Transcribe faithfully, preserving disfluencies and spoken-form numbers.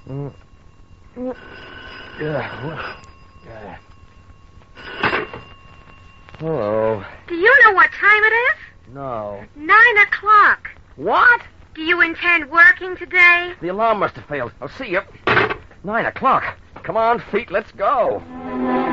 Mm. Mm. Yeah, well, yeah. Hello. Do you know what time it is? No. Nine o'clock. What? Do you intend working today? The alarm must have failed. I'll see you. Nine o'clock. Come on, feet, let's go.